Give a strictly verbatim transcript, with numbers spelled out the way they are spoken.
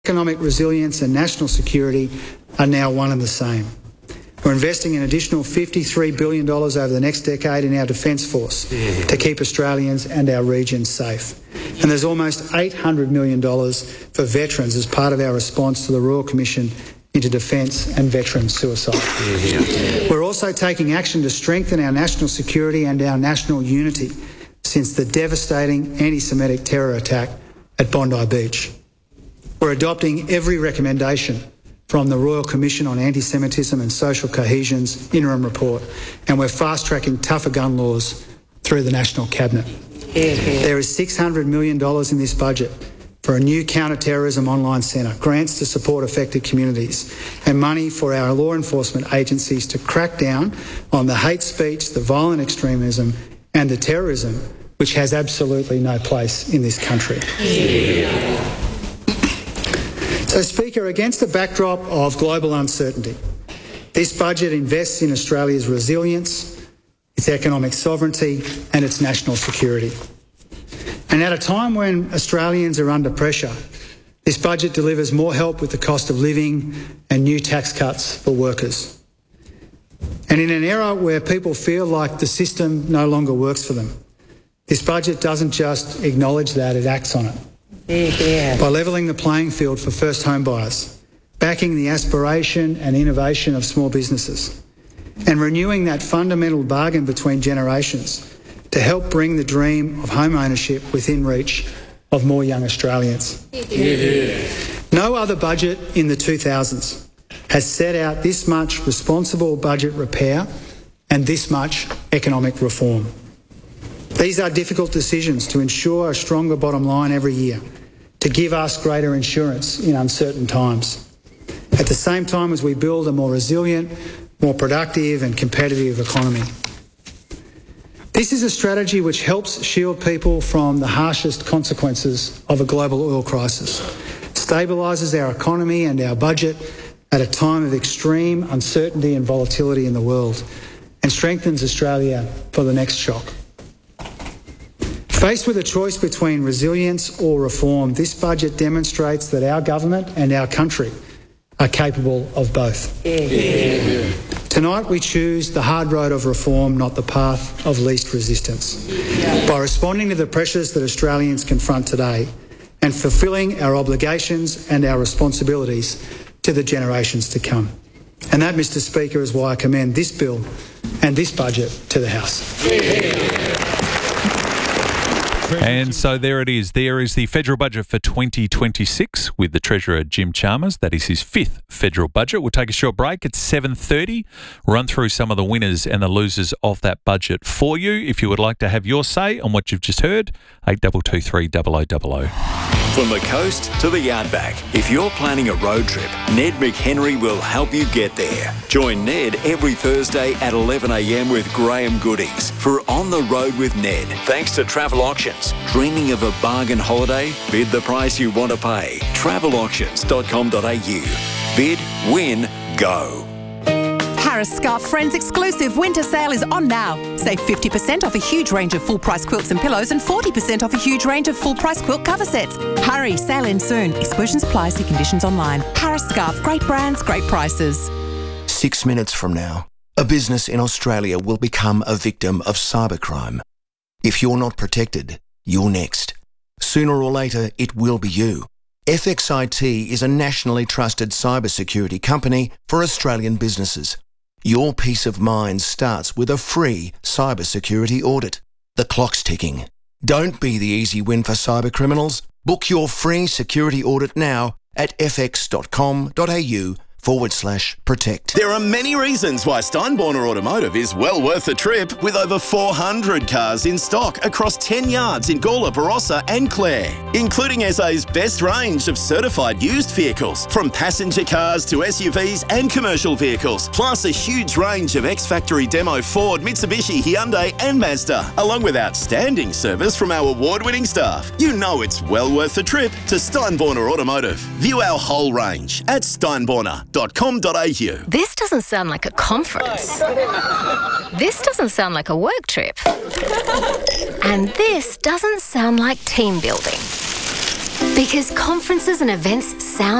Economic resilience and national security are now one and the same. We're investing an additional fifty-three billion dollars over the next decade in our Defence Force yeah. to keep Australians and our region safe. And there's almost eight hundred million dollars for veterans as part of our response to the Royal Commission into Defence and Veteran Suicide. Yeah. We're also taking action to strengthen our national security and our national unity since the devastating anti-Semitic terror attack at Bondi Beach. We're adopting every recommendation from the Royal Commission on Anti-Semitism and Social Cohesion's interim report, and we're fast-tracking tougher gun laws through the National Cabinet. Yeah. There is six hundred million dollars in this budget for a new counter-terrorism online centre, grants to support affected communities, and money for our law enforcement agencies to crack down on the hate speech, the violent extremism and the terrorism which has absolutely no place in this country. Yeah. So, Speaker, against the backdrop of global uncertainty, this budget invests in Australia's resilience, its economic sovereignty and its national security. And at a time when Australians are under pressure, this budget delivers more help with the cost of living and new tax cuts for workers. And in an era where people feel like the system no longer works for them, this budget doesn't just acknowledge that, it acts on it. Yeah. By levelling the playing field for first home buyers, backing the aspiration and innovation of small businesses, and renewing that fundamental bargain between generations to help bring the dream of home ownership within reach of more young Australians. Yeah. No other budget in the two thousands has set out this much responsible budget repair and this much economic reform. These are difficult decisions to ensure a stronger bottom line every year, to give us greater insurance in uncertain times, at the same time as we build a more resilient, more productive and competitive economy. This is a strategy which helps shield people from the harshest consequences of a global oil crisis, stabilises our economy and our budget at a time of extreme uncertainty and volatility in the world, and strengthens Australia for the next shock. Faced with a choice between resilience or reform, this budget demonstrates that our government and our country are capable of both. Yeah. Yeah. Tonight we choose the hard road of reform, not the path of least resistance. Yeah. By responding to the pressures that Australians confront today and fulfilling our obligations and our responsibilities to the generations to come. And that, Mr Speaker, is why I commend this bill and this budget to the House. Yeah. And so there it is. There is the federal budget for twenty twenty-six with the Treasurer Jim Chalmers. That is his fifth federal budget. We'll take a short break at seven thirty. Run through some of the winners and the losers of that budget for you. If you would like to have your say on what you've just heard, eight two two three, double oh double oh. From the coast to the outback, if you're planning a road trip, Ned McHenry will help you get there. Join Ned every Thursday at eleven a m with Graham Goodings for On the Road with Ned. Thanks to Travel Auctions. Dreaming of a bargain holiday? Bid the price you want to pay. travel auctions dot com dot a u. Bid, win, go. Harris Scarf Friends exclusive winter sale is on now. Save fifty percent off a huge range of full-price quilts and pillows and forty percent off a huge range of full-price quilt cover sets. Hurry, sale ends soon. Exclusions apply, see conditions online. Harris Scarf, great brands, great prices. Six minutes from now, a business in Australia will become a victim of cybercrime. If you're not protected, you're next. Sooner or later, it will be you. F X I T is a nationally trusted cybersecurity company for Australian businesses. Your peace of mind starts with a free cybersecurity audit. The clock's ticking. Don't be the easy win for cybercriminals. Book your free security audit now at f x dot com dot a u forward slash protect. There are many reasons why Steinborner Automotive is well worth the trip, with over four hundred cars in stock across ten yards in Gawler, Barossa and Clare, including S A's best range of certified used vehicles, from passenger cars to S U Vs and commercial vehicles, plus a huge range of ex-factory demo Ford, Mitsubishi, Hyundai and Mazda, along with outstanding service from our award-winning staff. You know it's well worth the trip to Steinborner Automotive. View our whole range at steinborner dot com dot a u. This doesn't sound like a conference. This doesn't sound like a work trip. And this doesn't sound like team building. Because conferences and events sound